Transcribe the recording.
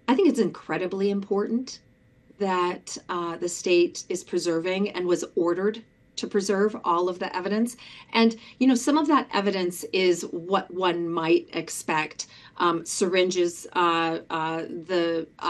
I think it's incredibly important that the state is preserving and was ordered to preserve all of the evidence. And, some of that evidence is what one might expect. Syringes, the